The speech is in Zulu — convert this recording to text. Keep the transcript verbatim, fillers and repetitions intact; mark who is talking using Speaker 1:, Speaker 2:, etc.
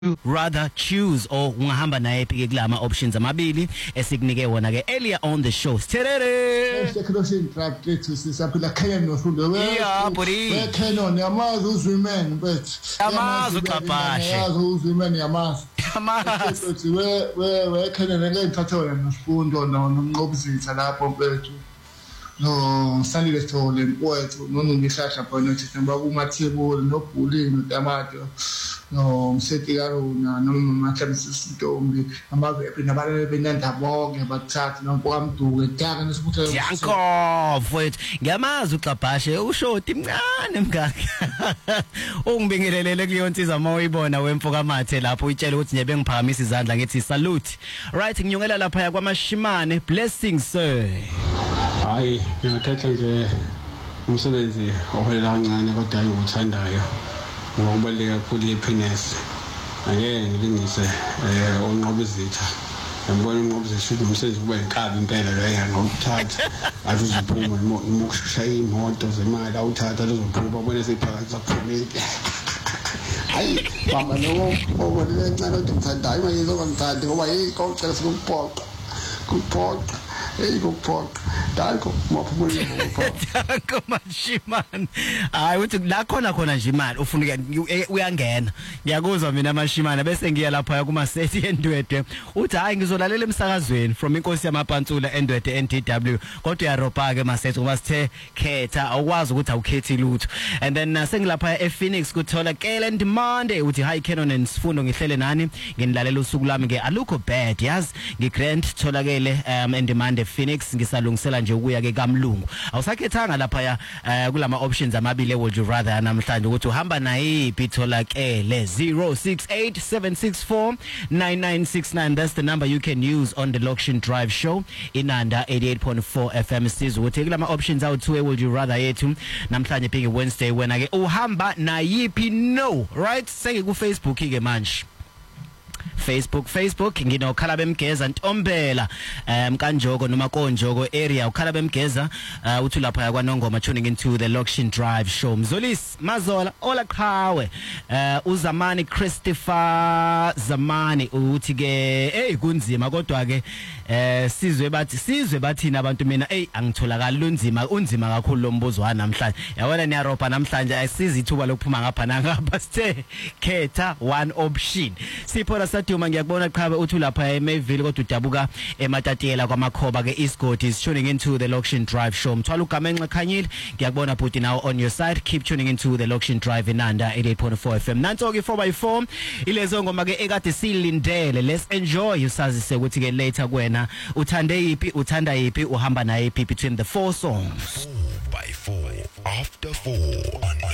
Speaker 1: rather choose or ungahamba naye phi kulama options amabili esikunike wona ke earlier on the show. Terere
Speaker 2: technology trap to sisaphila Canon nofundo we
Speaker 1: yeah buri
Speaker 2: we Canon yamazi uzwimen but
Speaker 1: yamazi uqapashe
Speaker 2: yamazi uzwimen yamazi
Speaker 1: yamazi
Speaker 2: we we we Canon ngeke ngithathe nosifundo nomnqobuzitha lapho mfethu no salile thole mfowethu nonungisasha bona ukuthi noma kumathebuli nobhulini notomato no msethi karuna noma mathambisa intombi amavephi nabalele benanda bonke bathatha nonkwamduke taka nesibuthe
Speaker 1: yakho mfowethu ngiyamazi uqapashe ushoti mncane mngaka ungibingelelele kuyonsiza uma uyibona wemfoka mathe lapho uyitshela ukuthi nje bengiphakamisa izandla ngithi salute right nginyongela lapha ya kwaMashimane blessings sir.
Speaker 3: Hayi ngiyathatha nje umsebenzi oholela kancane kodwa ngiyothandayo ngokubaleka kakhulu ihappiness ake ngilingise eh onqobuzitha ngibona unqobuzitha umsebenzi kuba inkabi impela leya ngokuthatha azuziphuma ngokushaya imoto zemali awuthatha lezophuma bone sephakathi saphumile hayi baba lo obonile kancane ukuthi ngithandayo manje ngizongithanda ngoba yikocela sikumphoqa kumphoqa hey kumphoqa Danko maphumule ngopha
Speaker 1: Danko Mashimane hayi uthi la khona khona nje imali ufuna uyangena ngiyakuzwa mina Mashimane bese ngiya lapha kuma sethi endwede uthi hayi ngizolalela emsakazweni from inkosi yamapantsula endwede N D W kodwa uyarobha ke masethi ngoba sithe khetha awukwazi ukuthi awukhethi lutho and then uh, sengilapha ePhoenix kuthola Kele Ndimande uthi hi Canon nisifundo ngihlele nani nginilalela usuku lami ke alukho bad yazi ngigrand tholakele um Ndimande Phoenix ngisalungisela nje ukuya ke kaMlungu awusakhethanga lapha ya uh, kulama options amabili would you rather namhlanje ukuthi uhamba nayiphi tholakele zero six eight seven six four nine nine six nine that's the number you can use on the Lokshin Drive show inanda eighty-eight point four F M sizwe ukuthi kulama options awu two would you rather yethu namhlanje phike Wednesday wena ke uhamba nayiphi no right senge ku Facebook ke manje Facebook Facebook ngino Khalabe Mgeza Ntombela um kanjoko noma konjoko area uKhalabe Mgeza uh, uthi lapha ya kwaNongoma tuning into the Lokshin Drive show Mzolis Mazola ola qhawe uh, uZamani Christopher Zamani uthi ke hey kunzima kodwa ke eh sizwe bathi sizwe bathina abantu mina hey angitholakala lunzima unzima kakhulu lombuzwa namhlanje yabona niyaropa namhlanje ayisizi ithuba lokuphuma ngapha nangapha sithe khetha one option siphola saduma ngiyakubona qhabe uthi lapha eMayville kodwa udabuka ematatiyela kwamakhoba ke Eastgate is tuning into the Lokshin Drive show mthwala ugamenxe khanyile ngiyakubona bhuti now on your side keep tuning into the Lokshin Drive inanda eighty-eight point four F M nanso ke four by four ilezo ngoma ke ekade silindele let's enjoy usazise ukuthi ke later kwena uthande yipi uthanda yipi uhamba naye between the four songs
Speaker 4: four by four after four on